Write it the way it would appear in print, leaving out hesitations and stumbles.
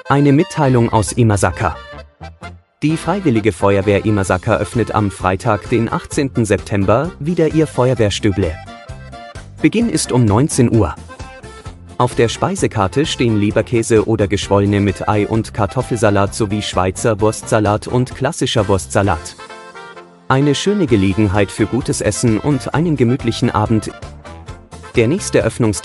Eine Mitteilung aus Imasaka. Die Freiwillige Feuerwehr Imasaka öffnet am Freitag, den 18. September, wieder ihr Feuerwehrstüble. Beginn ist um 19 Uhr. Auf der Speisekarte stehen Leberkäse oder geschwollene mit Ei und Kartoffelsalat sowie Schweizer Wurstsalat und klassischer Wurstsalat. Eine schöne Gelegenheit für gutes Essen und einen gemütlichen Abend. Der nächste Öffnungstermin